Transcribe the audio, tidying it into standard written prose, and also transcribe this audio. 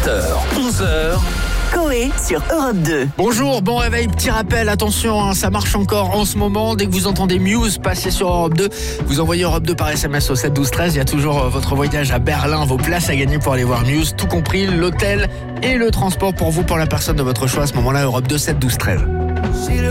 7h, 11h. Coé sur Europe 2. Bonjour, bon réveil, petit rappel, attention, ça marche encore en ce moment. Dès que vous entendez Muse passer sur Europe 2, vous envoyez Europe 2 par SMS au 7 12 13. Il y a toujours votre voyage à Berlin, vos places à gagner pour aller voir Muse, tout compris, l'hôtel et le transport pour vous, pour la personne de votre choix. À ce moment-là, Europe 2, 7 12 13.